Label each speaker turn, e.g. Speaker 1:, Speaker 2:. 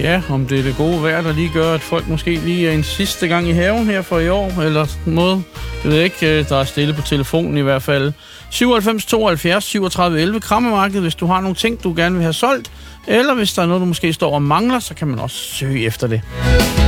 Speaker 1: Ja, om det er det gode vejr, der lige gør, at folk måske lige er en sidste gang i haven her for i år, eller noget. Det ved jeg ikke, der er stille på telefonen i hvert fald. 97 72 37 11, Krammermarkedet, hvis du har nogle ting, du gerne vil have solgt, eller hvis der er noget, du måske står og mangler, så kan man også søge efter det.